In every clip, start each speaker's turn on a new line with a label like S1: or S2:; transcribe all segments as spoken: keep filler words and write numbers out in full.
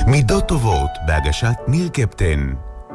S1: מידות טובות בהגשת ניר קפטן.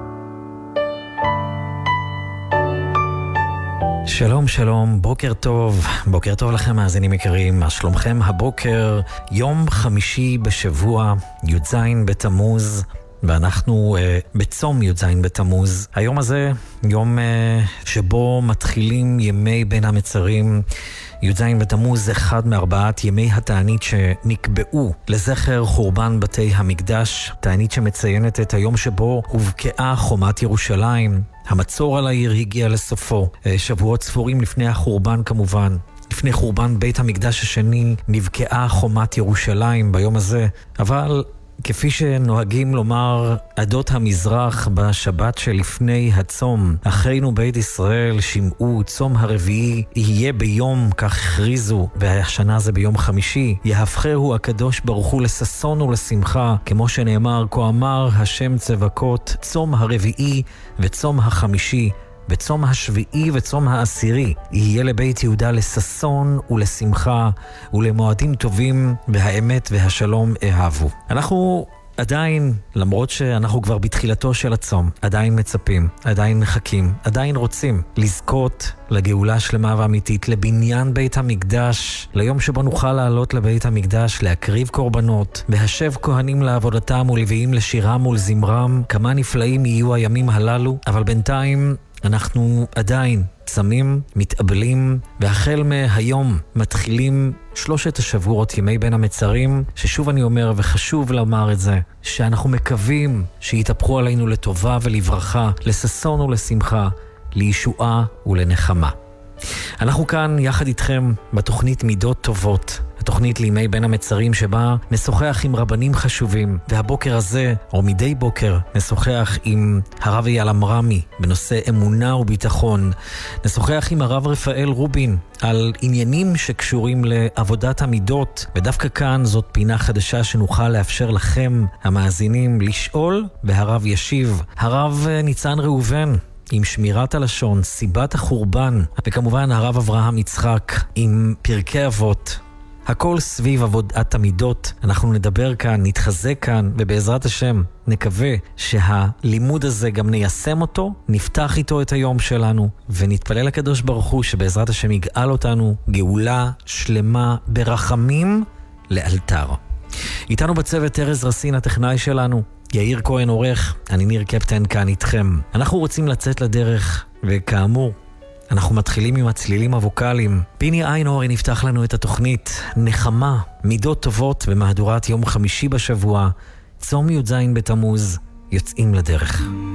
S2: שלום שלום, בוקר טוב, בוקר טוב לכם מאזינים יקרים, מה שלומכם הבוקר? יום חמישי בשבוע, י"ז בתמוז, ואנחנו uh, בצום י"ז בתמוז. היום הזה יום uh, שבו מתחילים ימי בין המצרים. י"ז בתמוז זה אחד מארבעת ימי התענית שנקבעו לזכר חורבן בתי המקדש, תענית שמציינת את היום שבו הובקעה חומת ירושלים. המצור על העיר הגיע לסופו, שבועות ספורים לפני החורבן כמובן. לפני חורבן בית המקדש השני נבקעה חומת ירושלים ביום הזה, אבל כפי שנוהגים לומר עדות המזרח בשבת שלפני הצום, אחינו בית ישראל שמעו צום הרביעי יהיה ביום, כך הכריזו, והשנה זה ביום חמישי, יהפכהו הקדוש ברוך הוא לששון ולשמחה, כמו שנאמר, כה אמר השם צבקות, צום הרביעי וצום החמישי וצום השביעי וצום העשירי יהיה לבית יהודה לששון ולשמחה ולמועדים טובים, והאמת והשלום אהבו. אנחנו עדיין, למרות שאנחנו כבר בתחילתו של הצום, עדיין מצפים, עדיין מחכים, עדיין רוצים לזכות לגאולה שלמה ואמיתית, לבניין בית המקדש, ליום שבו נוכל לעלות לבית המקדש, להקריב קורבנות, והשב כהנים לעבודתם ולוויים לשירם ולזמרם. כמה נפלאים יהיו הימים הללו, אבל בינתיים אנחנו עדיין צמים, מתאבלים, והחל מהיום מתחילים שלושת השבועות ימי בין המצרים, ששוב אני אומר וחשוב לומר את זה, שאנחנו מקווים שיתהפכו עלינו לטובה ולברכה, לששון ולשמחה, לישועה ולנחמה. אנחנו כאן יחד איתכם בתוכנית מידות טובות, התוכנית לימי בין המצרים שבה נשוחח עם רבנים חשובים, והבוקר הזה, או מדי בוקר, נשוחח עם הרב אייל אמרמי בנושא אמונה וביטחון. נשוחח עם הרב רפאל רובין על עניינים שקשורים לעבודת המידות, ודווקא כאן זאת פינה חדשה שנוכל לאפשר לכם, המאזינים, לשאול, והרב ישיב. הרב ניצן ראובן עם שמירת הלשון, סיבת החורבן, וכמובן הרב אברהם יצחק עם פרקי אבות. הכל סביב עבודת המידות. אנחנו נדבר כאן, נתחזק כאן, ובעזרת השם נקווה שהלימוד הזה גם ניישם אותו, נפתח איתו את היום שלנו, ונתפלל לקדוש ברוך הוא שבעזרת השם יגאל אותנו גאולה שלמה ברחמים לאלתר. איתנו בצוות ארז רסין הטכנאי שלנו, יאיר כהן עורך, אני ניר קפטן כאן איתכם. אנחנו רוצים לצאת לדרך, וכאמור, אנחנו מתחילים עם הצלילים הווקליים. פיני איינהורן נפתח לנו את התוכנית נחמה, מידות טובות במהדורת יום חמישי בשבוע, צום י"ז בתמוז, יוצאים לדרך.